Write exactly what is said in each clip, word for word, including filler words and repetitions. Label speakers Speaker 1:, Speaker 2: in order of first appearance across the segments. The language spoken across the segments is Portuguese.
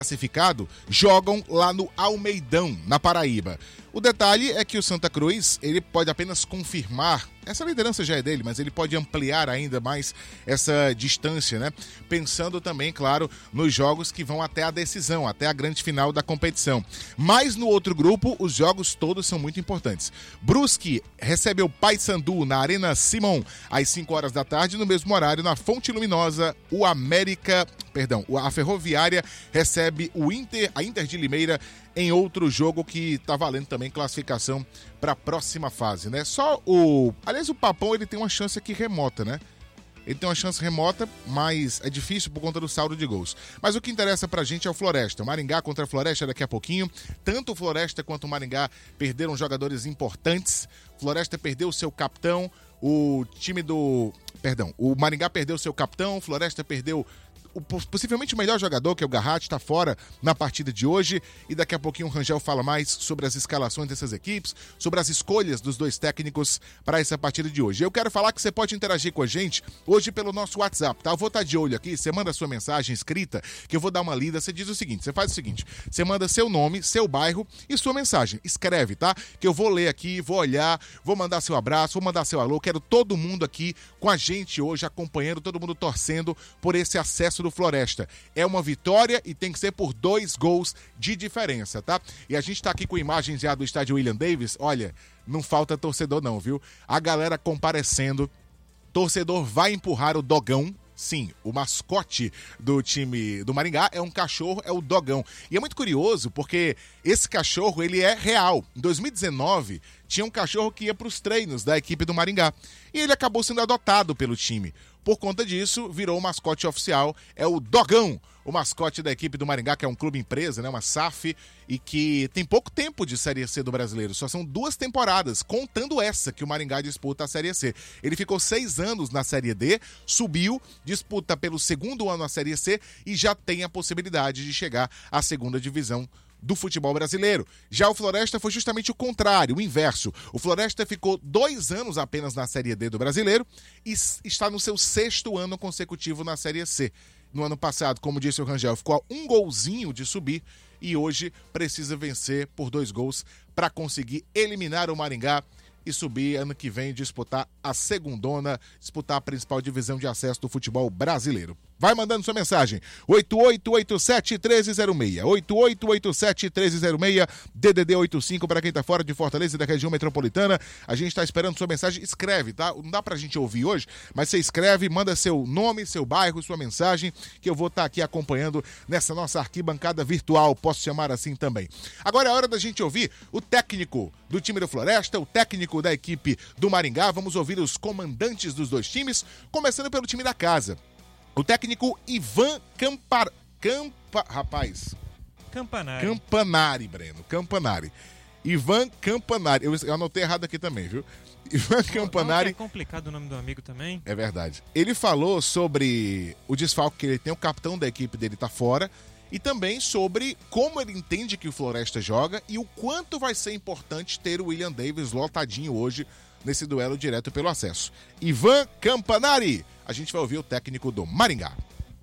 Speaker 1: classificado jogam lá no Almeidão, na Paraíba. O detalhe é que o Santa Cruz, ele pode apenas confirmar, essa liderança já é dele, mas ele pode ampliar ainda mais essa distância, né? Pensando também, claro, nos jogos que vão até a decisão, até a grande final da competição. Mas no outro grupo, os jogos todos são muito importantes. Brusque recebe o Paysandu na Arena Simon às cinco horas da tarde, no mesmo horário, na Fonte Luminosa, o América, perdão, a Ferroviária recebe o Inter, a Inter de Limeira, em outro jogo que tá valendo também classificação para a próxima fase, né? Só o... Aliás, o Papão, ele tem uma chance aqui remota, né? Ele tem uma chance remota, mas é difícil por conta do saldo de gols. Mas o que interessa pra gente é o Floresta. O Maringá contra a Floresta daqui a pouquinho. Tanto o Floresta quanto o Maringá perderam jogadores importantes. Floresta perdeu o seu capitão. O time do... Perdão. O Maringá perdeu o seu capitão. O Floresta perdeu... O, possivelmente o melhor jogador, que é o Garratti, está fora na partida de hoje, e daqui a pouquinho o Rangel fala mais sobre as escalações dessas equipes, sobre as escolhas dos dois técnicos para essa partida de hoje. Eu quero falar que você pode interagir com a gente hoje pelo nosso WhatsApp, tá? Eu vou estar de olho aqui, você manda sua mensagem escrita, que eu vou dar uma lida. Você diz o seguinte, você faz o seguinte, você manda seu nome, seu bairro e sua mensagem, escreve, tá? Que eu vou ler aqui, vou olhar, vou mandar seu abraço, vou mandar seu alô. Quero todo mundo aqui com a gente hoje, acompanhando, todo mundo torcendo por esse acesso do Floresta. É uma vitória e tem que ser por dois gols de diferença, tá? E a gente tá aqui com imagens já do estádio William Davis. Olha, não falta torcedor não, viu? A galera comparecendo. Torcedor vai empurrar o Dogão. Sim, o mascote do time do Maringá é um cachorro, é o Dogão. E é muito curioso porque esse cachorro, ele é real. Em dois mil e dezenove, tinha um cachorro que ia para os treinos da equipe do Maringá. E ele acabou sendo adotado pelo time. Por conta disso, virou o mascote oficial, é o Dogão, o mascote da equipe do Maringá, que é um clube empresa, né, uma S A F, e que tem pouco tempo de Série C do Brasileiro, só são duas temporadas, contando essa que o Maringá disputa a Série C. Ele ficou seis anos na Série D, subiu, disputa pelo segundo ano a Série C e já tem a possibilidade de chegar à segunda divisão do futebol brasileiro. Já o Floresta foi justamente o contrário, o inverso. O Floresta ficou dois anos apenas na Série D do Brasileiro e está no seu sexto ano consecutivo na Série C. No ano passado, como disse o Rangel, ficou a um golzinho de subir e hoje precisa vencer por dois gols para conseguir eliminar o Maringá e subir ano que vem, disputar a segundona, disputar a principal divisão de acesso do futebol brasileiro. Vai mandando sua mensagem, oito oito oito sete, um três zero seis, oito oito oito sete, um três zero seis, D D D oitenta e cinco para quem está fora de Fortaleza e da região metropolitana. A gente está esperando sua mensagem, escreve, tá? Não dá pra gente ouvir hoje, mas você escreve, manda seu nome, seu bairro, sua mensagem, que eu vou estar aqui acompanhando nessa nossa arquibancada virtual, posso chamar assim também. Agora é hora da gente ouvir o técnico do time do Floresta, o técnico da equipe do Maringá. Vamos ouvir os comandantes dos dois times, começando pelo time da casa. O técnico Ivan Campar... Campa... Rapaz...
Speaker 2: Campanari.
Speaker 1: Campanari, Breno. Campanari. Ivan Campanari. Eu, eu anotei errado aqui também, viu? Ivan Campanari...
Speaker 2: É complicado o nome do amigo também.
Speaker 1: É verdade. Ele falou sobre o desfalque que ele tem, o capitão da equipe dele tá fora, e também sobre como ele entende que o Floresta joga e o quanto vai ser importante ter o William Davis lotadinho hoje nesse duelo direto pelo acesso. Ivan Campanari, a gente vai ouvir o técnico do Maringá.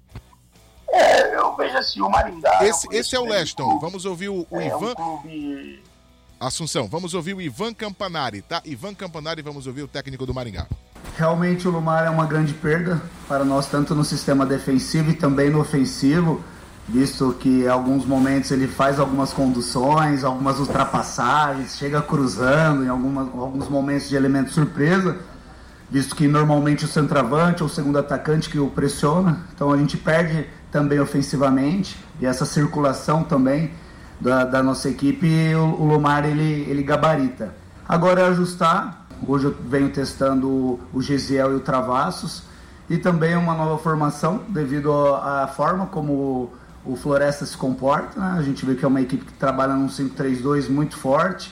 Speaker 3: É, eu vejo assim, o Maringá...
Speaker 1: Esse, esse é o Leston, vamos ouvir o, o
Speaker 3: é
Speaker 1: Ivan...
Speaker 3: Um clube...
Speaker 1: Assunção, vamos ouvir o Ivan Campanari, tá? Ivan Campanari, vamos ouvir o técnico do Maringá.
Speaker 4: Realmente o Lumar é uma grande perda para nós, tanto no sistema defensivo e também no ofensivo, visto que em alguns momentos ele faz algumas conduções, algumas ultrapassagens, chega cruzando em algumas, alguns momentos de elemento surpresa, visto que normalmente o centroavante ou o segundo atacante que o pressiona, então a gente perde também ofensivamente, e essa circulação também da, da nossa equipe, o, o Lumar ele, ele gabarita. Agora é ajustar, hoje eu venho testando o, o Gesiel e o Travassos, e também uma nova formação, devido à forma como o Floresta se comporta, né? A gente vê que é uma equipe que trabalha num cinco três dois muito forte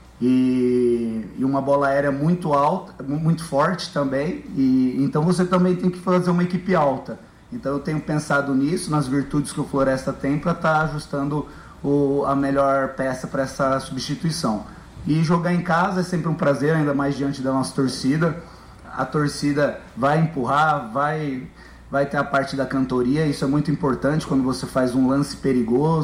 Speaker 4: e, e uma bola aérea muito alta, muito forte também, e então você também tem que fazer uma equipe alta. Então eu tenho pensado nisso, nas virtudes que o Floresta tem, para estar tá ajustando o, a melhor peça para essa substituição. E jogar em casa é sempre um prazer, ainda mais diante da nossa torcida. A torcida vai empurrar, vai vai ter a parte da cantoria, isso é muito importante quando você faz um lance perigoso.